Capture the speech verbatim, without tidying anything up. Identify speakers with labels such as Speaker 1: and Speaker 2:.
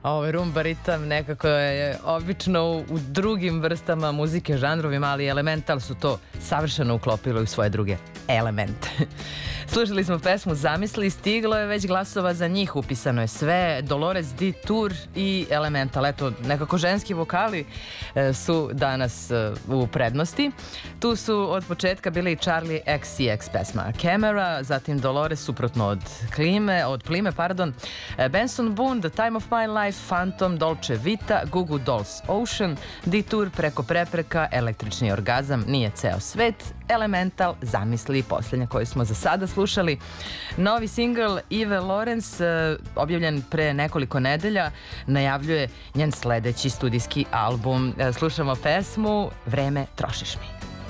Speaker 1: Ovo rumba ritam nekako je obično u, u drugim vrstama muzike, žanrovima, ali Elemental su to savršeno uklopili u svoje druge elemente. Slušali smo pesmu Zamisli, stiglo je već glasova za njih, upisano je sve, Dolores D. Tour i Elemental. Eto, nekako ženski vokali e, su danas e, u prednosti. Tu su od početka bili Charlie X C X pesma Camera, zatim Dolores suprotno od klime, od plime, pardon, e, Benson Boone, The Time of My Life, Phantom, Dolce Vita, Goo Goo Dolls, Ocean, D. Tour, Preko prepreka, Električni orgazam, Nije ceo svet, Elemental, Zamisli, posljednja koju smo za sada slušali. Novi singl Eve Lawrence, e, objavljen pre nekoliko nedelja, najavljuje njen sledeći studijski album. E, slušamo pesmu Vreme trošiš mi.